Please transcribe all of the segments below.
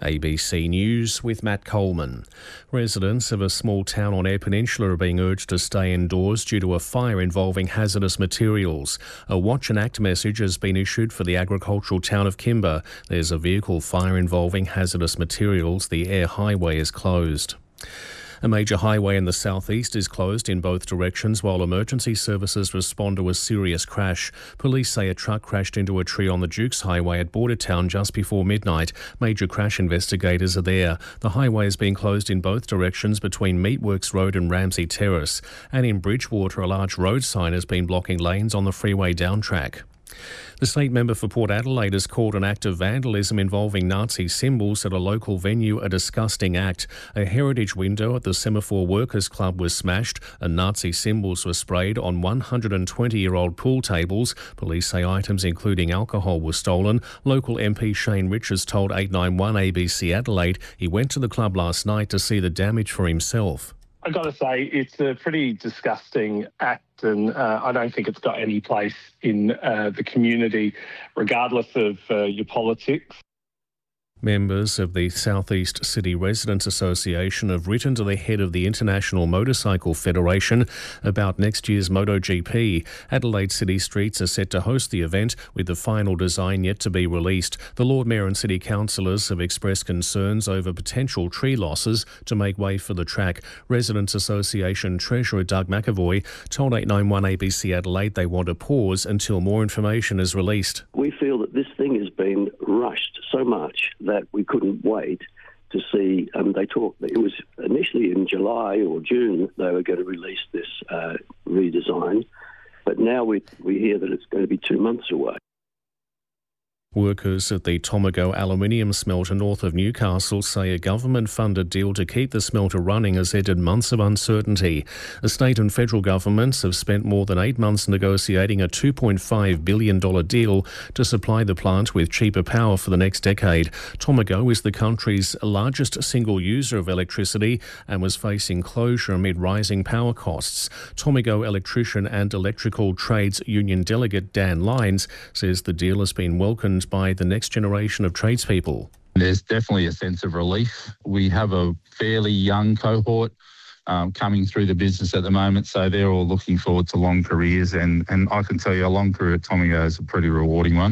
ABC News with Matt Coleman. Residents of a small town on Eyre Peninsula are being urged to stay indoors due to a fire involving hazardous materials. A watch and act message has been issued for the agricultural town of Kimber. There's a vehicle fire involving hazardous materials. The Eyre Highway is closed. A major highway in the southeast is closed in both directions while emergency services respond to a serious crash. Police say a truck crashed into a tree on the Dukes Highway at Bordertown just before midnight. Major crash investigators are there. The highway is being closed in both directions between Meatworks Road and Ramsey Terrace. And in Bridgewater, a large road sign has been blocking lanes on the freeway down track. The state member for Port Adelaide has called an act of vandalism involving Nazi symbols at a local venue a disgusting act. A heritage window at the Semaphore Workers Club was smashed and Nazi symbols were sprayed on 120-year-old pool tables. Police say items including alcohol were stolen. Local MP Shane Richards told 891 ABC Adelaide he went to the club last night to see the damage for himself. I've got to say, it's a pretty disgusting act, and I don't think it's got any place in the community, regardless of your politics. Members of the South East City Residents Association have written to the head of the International Motorcycle Federation about next year's MotoGP. Adelaide city streets are set to host the event, with the final design yet to be released. The Lord Mayor and City Councillors have expressed concerns over potential tree losses to make way for the track. Residents Association Treasurer Doug McAvoy told 891 ABC Adelaide they want a pause until more information is released. We feel that this thing has been rushed so much that we couldn't wait to see. They talked, it was initially in July or June they were going to release this redesign, but now we hear that it's going to be 2 months away. Workers at the Tomago aluminium smelter north of Newcastle say a government-funded deal to keep the smelter running has ended months of uncertainty. The state and federal governments have spent more than 8 months negotiating a $2.5 billion deal to supply the plant with cheaper power for the next decade. Tomago is the country's largest single user of electricity and was facing closure amid rising power costs. Tomago electrician and electrical trades union delegate Dan Lyons says the deal has been welcomed by the next generation of tradespeople. There's definitely a sense of relief. We have a fairly young cohort coming through the business at the moment, so they're all looking forward to long careers, and I can tell you a long career at Tomago is a pretty rewarding one.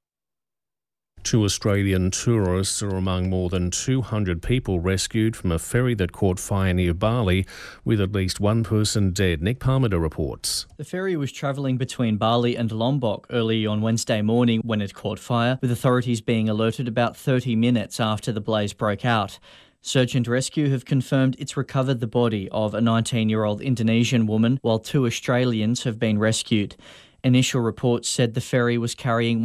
2 Australian tourists are among more than 200 people rescued from a ferry that caught fire near Bali, with at least one person dead. Nick Parmenter reports. The ferry was travelling between Bali and Lombok early on Wednesday morning when it caught fire, with authorities being alerted about 30 minutes after the blaze broke out. Search and Rescue have confirmed it's recovered the body of a 19-year-old Indonesian woman, while 2 Australians have been rescued. Initial reports said the ferry was carrying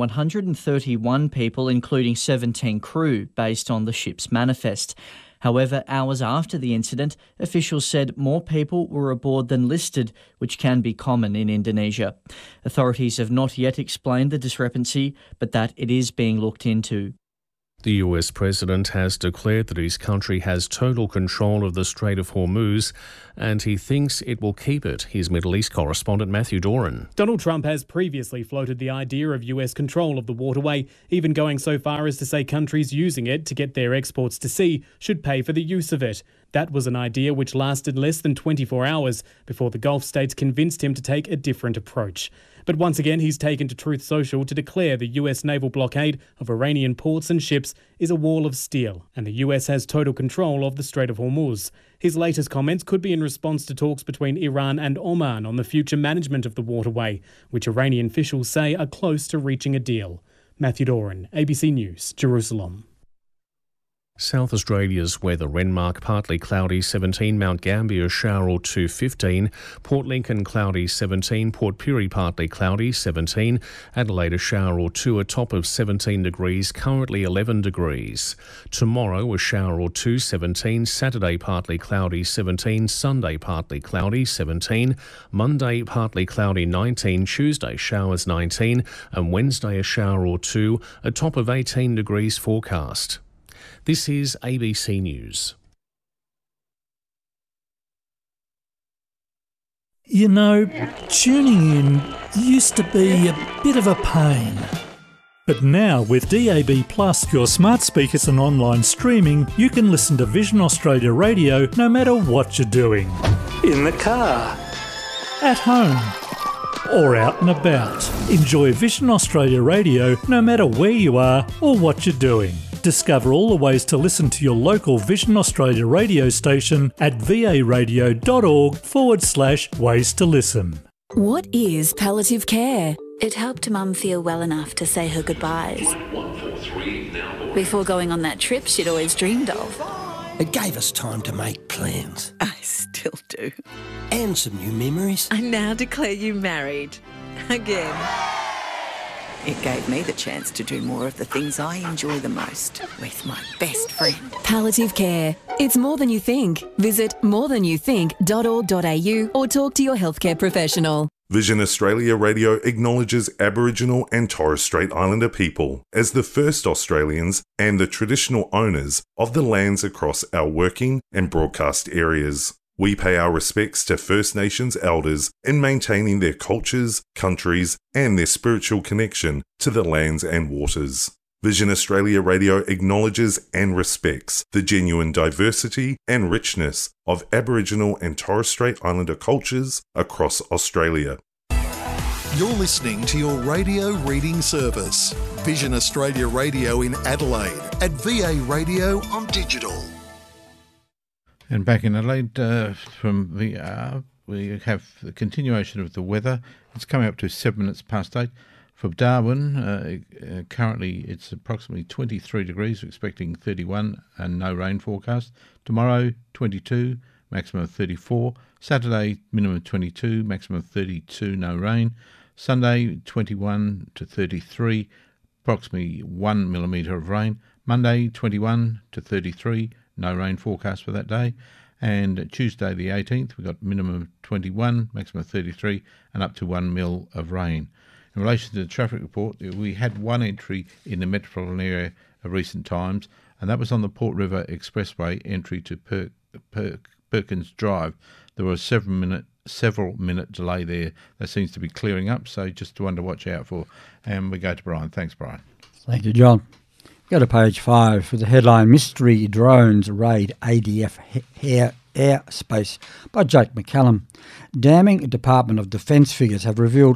131 people, including 17 crew, based on the ship's manifest. However, hours after the incident, officials said more people were aboard than listed, which can be common in Indonesia. Authorities have not yet explained the discrepancy, but that it is being looked into. The US president has declared that his country has total control of the Strait of Hormuz, and he thinks it will keep it. His Middle East correspondent Matthew Doran. Donald Trump has previously floated the idea of US control of the waterway, even going so far as to say countries using it to get their exports to sea should pay for the use of it. That was an idea which lasted less than 24 hours before the Gulf states convinced him to take a different approach. But once again, he's taken to Truth Social to declare the US naval blockade of Iranian ports and ships is a wall of steel, and the US has total control of the Strait of Hormuz. His latest comments could be in response to talks between Iran and Oman on the future management of the waterway, which Iranian officials say are close to reaching a deal. Matthew Doran, ABC News, Jerusalem. South Australia's weather: Renmark partly cloudy 17, Mount Gambier shower or 2 15, Port Lincoln cloudy 17, Port Pirie partly cloudy 17, Adelaide a shower or 2, a top of 17 degrees, currently 11 degrees. Tomorrow a shower or 2 17, Saturday partly cloudy 17, Sunday partly cloudy 17, Monday partly cloudy 19, Tuesday showers 19, and Wednesday a shower or 2, a top of 18 degrees forecast. This is ABC News. You know, tuning in used to be a bit of a pain. But now, with DAB+, your smart speakers and online streaming, you can listen to Vision Australia Radio no matter what you're doing. In the car, at home, or out and about. Enjoy Vision Australia Radio no matter where you are or what you're doing. Discover all the ways to listen to your local Vision Australia radio station at varadio.org/ways to listen. What is palliative care? It helped Mum feel well enough to say her goodbyes before going on that trip she'd always dreamed of. It gave us time to make plans. I still do. And some new memories. I now declare you married. Again. It gave me the chance to do more of the things I enjoy the most with my best friend. Palliative care. It's more than you think. Visit morethanyoutthink.org.au or talk to your healthcare professional. Vision Australia Radio acknowledges Aboriginal and Torres Strait Islander people as the first Australians and the traditional owners of the lands across our working and broadcast areas. We pay our respects to First Nations elders in maintaining their cultures, countries, and their spiritual connection to the lands and waters. Vision Australia Radio acknowledges and respects the genuine diversity and richness of Aboriginal and Torres Strait Islander cultures across Australia. You're listening to your radio reading service, Vision Australia Radio in Adelaide, at VA Radio on digital. And back in Adelaide from VR, we have the continuation of the weather. It's coming up to 7 minutes past 8. For Darwin, currently it's approximately 23 degrees, we're expecting 31 and no rain forecast. Tomorrow, 22, maximum of 34. Saturday, minimum of 22, maximum of 32, no rain. Sunday, 21 to 33, approximately 1 millimetre of rain. Monday, 21 to 33, no rain forecast for that day. And Tuesday, the 18th, we've got minimum of 21, maximum of 33, and up to 1 mil of rain. In relation to the traffic report, we had one entry in the metropolitan area of recent times, and that was on the Port River Expressway entry to Perkins Drive. There was a several minute delay there. That seems to be clearing up, so just one to watch out for. And we go to Brian. Thanks, Brian. Thank you, John. Go to page 5 for the headline, Mystery Drones Raid ADF Airspace by Jake McCallum. Damning Department of Defence figures have revealed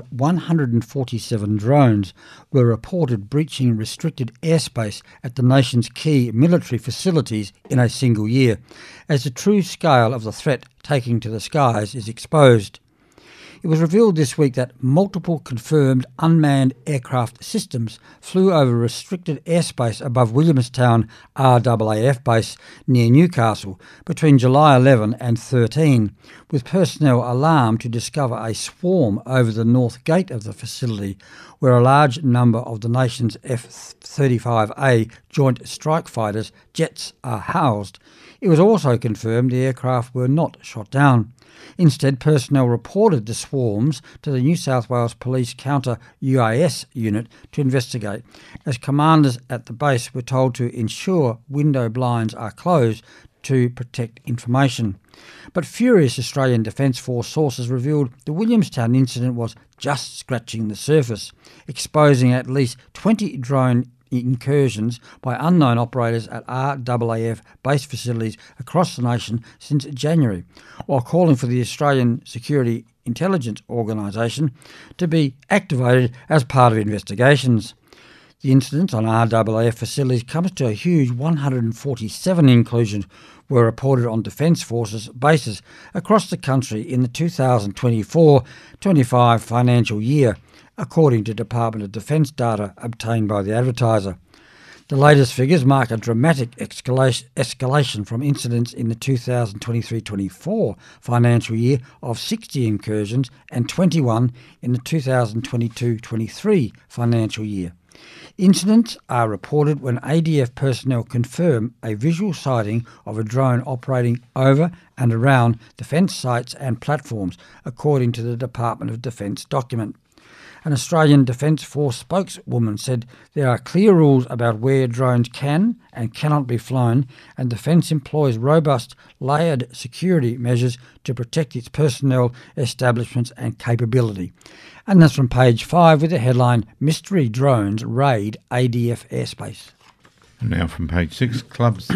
147 drones were reported breaching restricted airspace at the nation's key military facilities in a single year, as the true scale of the threat taking to the skies is exposed. It was revealed this week that multiple confirmed unmanned aircraft systems flew over restricted airspace above Williamstown RAAF base near Newcastle between July 11 and 13, with personnel alarmed to discover a swarm over the north gate of the facility, where a large number of the nation's F-35A Joint Strike Fighters jets are housed. It was also confirmed the aircraft were not shot down. Instead, personnel reported the swarms to the New South Wales Police Counter-UAS unit to investigate, as commanders at the base were told to ensure window blinds are closed to protect information. But furious Australian Defence Force sources revealed the Williamstown incident was just scratching the surface, exposing at least 20 drone incursions by unknown operators at RAAF base facilities across the nation since January, while calling for the Australian Security Intelligence Organisation to be activated as part of investigations. The incidents on RAAF facilities comes to a huge 147 inclusions were reported on Defence Forces bases across the country in the 2024-25 financial year, according to Department of Defence data obtained by the Advertiser. The latest figures mark a dramatic escalation from incidents in the 2023-24 financial year of 60 incursions and 21 in the 2022-23 financial year. Incidents are reported when ADF personnel confirm a visual sighting of a drone operating over and around defence sites and platforms, according to the Department of Defence document. An Australian Defence Force spokeswoman said there are clear rules about where drones can and cannot be flown, and Defence employs robust, layered security measures to protect its personnel, establishments and capability. And that's from page 5 with the headline, Mystery Drones Raid ADF Airspace. And now from page 6, clubs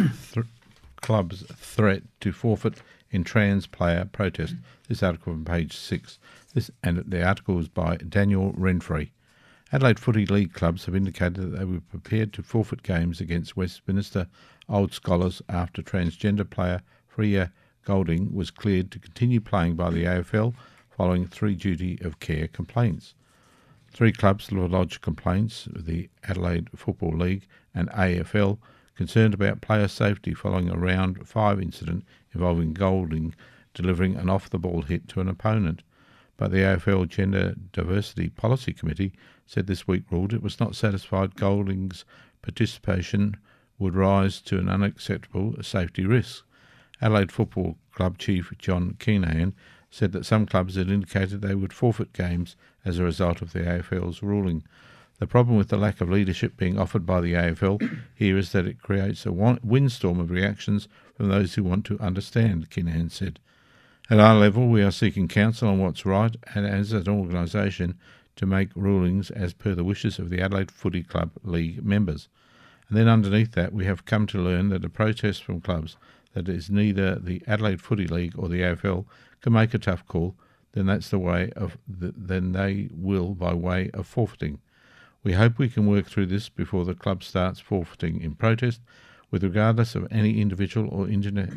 threat to forfeit in trans player protest. This article from page 6. The article is by Daniel Renfrey. Adelaide Footy League clubs have indicated that they were prepared to forfeit games against Westminster Old Scholars after transgender player Freya Golding was cleared to continue playing by the AFL following 3 duty of care complaints. 3 clubs lodged complaints with the Adelaide Football League and AFL concerned about player safety following a round 5 incident involving Golding delivering an off-the-ball hit to an opponent. But the AFL Gender Diversity Policy Committee said this week ruled it was not satisfied Golding's participation would rise to an unacceptable safety risk. Adelaide Football Club Chief John Keenan said that some clubs had indicated they would forfeit games as a result of the AFL's ruling. The problem with the lack of leadership being offered by the AFL here is that it creates a windstorm of reactions from those who want to understand, Keenan said. At our level, we are seeking counsel on what's right and as an organisation to make rulings as per the wishes of the Adelaide Footy Club League members. And then underneath that, we have come to learn that a protest from clubs that is neither the Adelaide Footy League or the AFL can make a tough call, then that's the way of then they will by way of forfeiting. We hope we can work through this before the club starts forfeiting in protest, with regardless of any individual or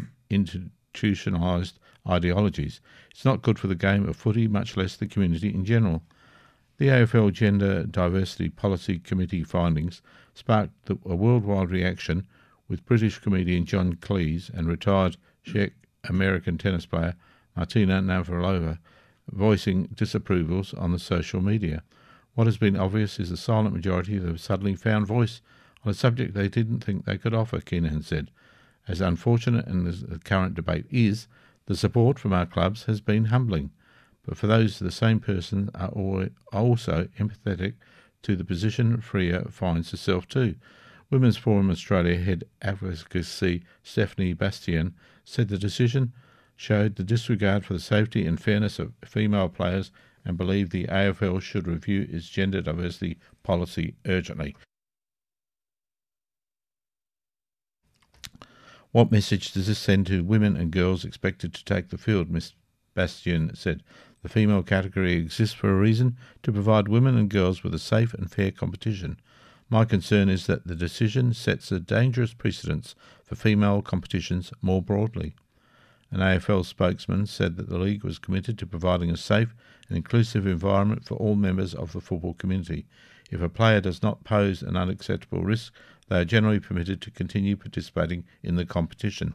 institutionalised ideologies. It's not good for the game of footy, much less the community in general. The AFL Gender Diversity Policy Committee findings sparked a worldwide reaction, with British comedian John Cleese and retired Czech American tennis player Martina Navratilova voicing disapprovals on the social media. What has been obvious is the silent majority that have suddenly found voice on a subject they didn't think they could offer, Keenan said. As unfortunate as the current debate is, the support from our clubs has been humbling. But for those, the same person are also empathetic to the position Freya finds herself too. Women's Forum Australia head advocacy Stephanie Bastian said the decision showed the disregard for the safety and fairness of female players and believed the AFL should review its gender diversity policy urgently. What message does this send to women and girls expected to take the field? Ms. Bastian said. The female category exists for a reason, to provide women and girls with a safe and fair competition. My concern is that the decision sets a dangerous precedence for female competitions more broadly. An AFL spokesman said that the league was committed to providing a safe and inclusive environment for all members of the football community. If a player does not pose an unacceptable risk, they are generally permitted to continue participating in the competition.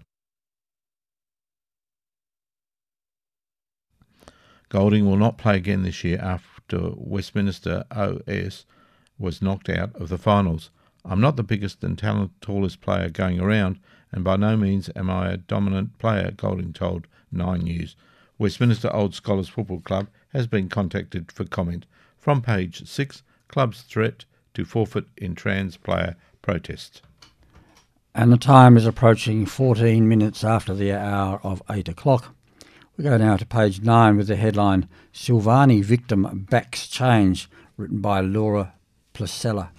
Golding will not play again this year after Westminster OS was knocked out of the finals. I'm not the biggest and tallest player going around, and by no means am I a dominant player, Golding told 9 News. Westminster Old Scholars Football Club has been contacted for comment. From page 6, club's threat to forfeit in trans player protest. And the time is approaching 14 minutes after the hour of 8 o'clock. We go now to page 9 with the headline, Silvani Victim Backs Change, written by Laura Placella.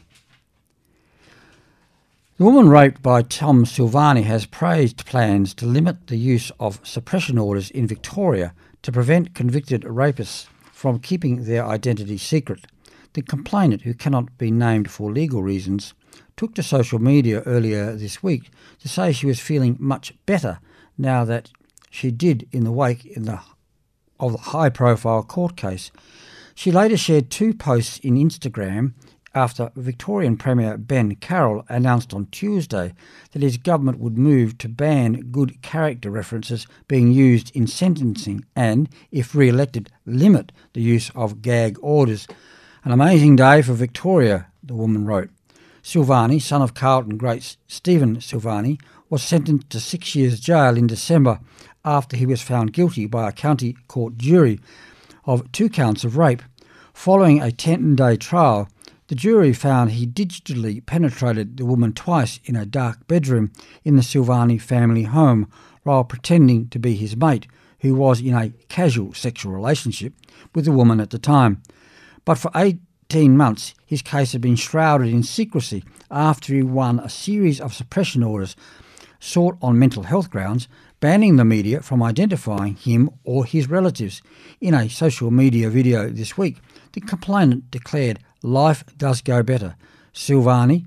The woman raped by Tom Silvani has praised plans to limit the use of suppression orders in Victoria to prevent convicted rapists from keeping their identity secret. The complainant, who cannot be named for legal reasons, took to social media earlier this week to say she was feeling much better now that she did in the wake of the high-profile court case. She later shared 2 posts in Instagram after Victorian Premier Ben Carroll announced on Tuesday that his government would move to ban good character references being used in sentencing and, if re-elected, limit the use of gag orders. An amazing day for Victoria, the woman wrote. Silvani, son of Carlton great Stephen Silvani, was sentenced to 6 years jail in December after he was found guilty by a county court jury of 2 counts of rape. Following a 10-day trial, the jury found he digitally penetrated the woman twice in a dark bedroom in the Silvani family home while pretending to be his mate, who was in a casual sexual relationship with the woman at the time. But for 18 months, his case had been shrouded in secrecy after he won a series of suppression orders sought on mental health grounds, banning the media from identifying him or his relatives. In a social media video this week, the complainant declared life does go better. Silvani,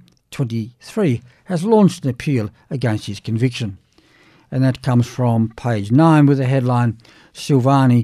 23, has launched an appeal against his conviction. And that comes from page 9 with the headline, Silvani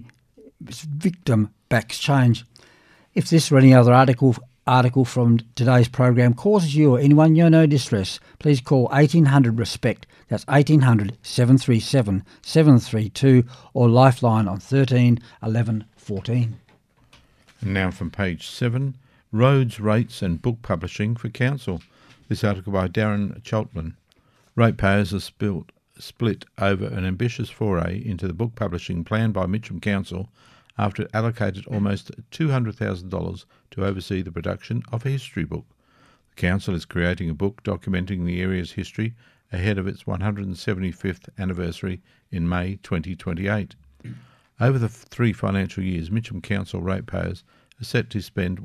victim backs change. If this or any other article from today's program causes you or anyone you know distress, please call 1800-RESPECT. That's 1800 737 732 or Lifeline on 13 11 14. And now from page 7, roads, rates and book publishing for council. This article by Darren Chaltman. Ratepayers are split over an ambitious foray into the book publishing planned by Mitcham Council after it allocated almost $200,000 to oversee the production of a history book. The council is creating a book documenting the area's history ahead of its 175th anniversary in May 2028. Over the 3 financial years, Mitcham Council ratepayers are set to spend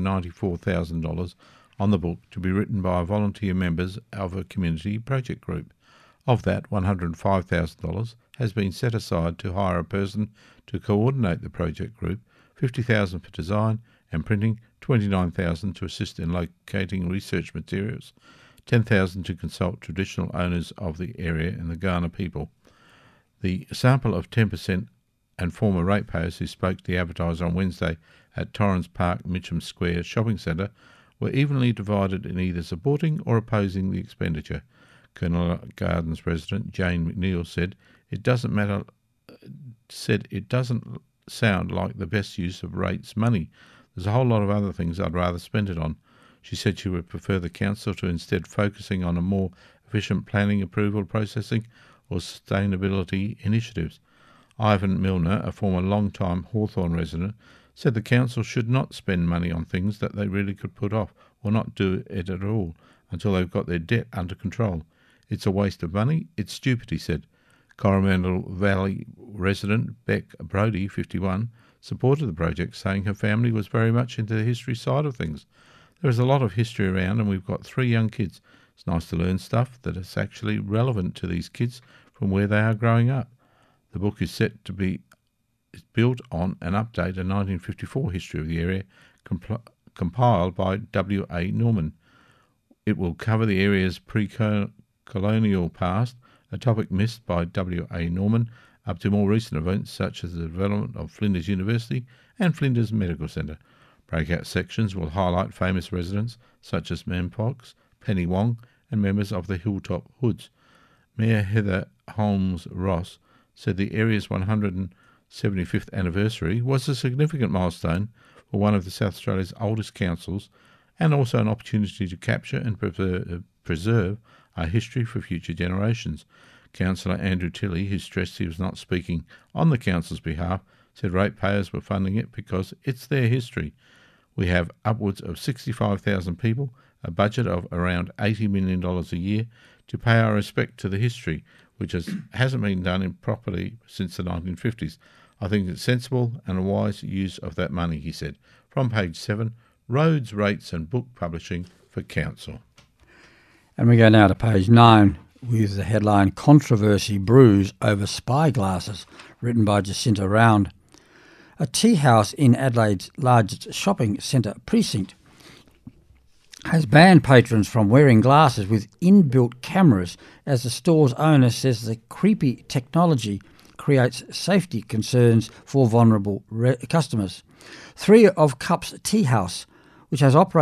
$194,000 on the book to be written by volunteer members of a community project group. Of that, $105,000 has been set aside to hire a person to coordinate the project group, $50,000 for design and printing, $29,000 to assist in locating research materials, $10,000 to consult traditional owners of the area and the Kaurna people. The sample of 10% and former ratepayers who spoke to the Advertiser on Wednesday at Torrens Park Mitcham Square Shopping Centre were evenly divided in either supporting or opposing the expenditure. Colonel Gardens resident Jane McNeil said it doesn't sound like the best use of rates money. There's a whole lot of other things I'd rather spend it on. She said she would prefer the council to instead focusing on a more efficient planning, approval processing or sustainability initiatives. Ivan Milner, a former long-time Hawthorn resident, said the council should not spend money on things that they really could put off or not do it at all until they've got their debt under control. It's a waste of money. It's stupid, he said. Coromandel Valley resident Beck Brody, 51, supported the project, saying her family was very much into the history side of things. There is a lot of history around and we've got 3 young kids. It's nice to learn stuff that is actually relevant to these kids from where they are growing up. The book is set to be built on and update a 1954 history of the area compiled by W.A. Norman. It will cover the area's pre-colonial past, a topic missed by W.A. Norman, up to more recent events such as the development of Flinders University and Flinders Medical Centre. Breakout sections will highlight famous residents such as Mem Fox, Penny Wong and members of the Hilltop Hoods. Mayor Heather Holmes-Ross said the area's 175th anniversary was a significant milestone for one of the South Australia's oldest councils and also an opportunity to capture and preserve our history for future generations. Councillor Andrew Tilley, who stressed he was not speaking on the council's behalf, said ratepayers were funding it because it's their history. We have upwards of 65,000 people, a budget of around $80 million a year to pay our respect to the history, which hasn't been done properly since the 1950s. I think it's sensible and a wise use of that money, he said. From page 7, roads, rates and book publishing for council. And we go now to page 9 with the headline Controversy Brews Over Spyglasses, written by Jacinta Round. A tea house in Adelaide's largest shopping centre precinct has banned patrons from wearing glasses with inbuilt cameras as the store's owner says the creepy technology creates safety concerns for vulnerable customers. 3 of Cups Tea House, which has operated